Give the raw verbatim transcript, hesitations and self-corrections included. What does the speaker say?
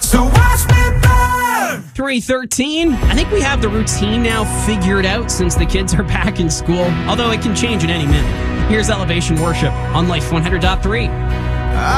So watch me burn. three thirteen. I think we have the routine now figured out since the kids are back in school, although it can change at any minute. Here's Elevation Worship on Life one hundred point three.